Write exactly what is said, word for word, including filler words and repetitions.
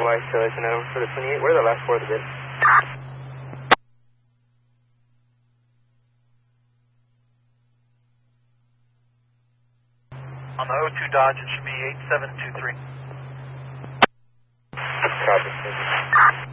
White, Celebration Adam for the twenty-eight. Where are the last four of the bid? On the oh two Dodge, it should be eight seven two three. Copy.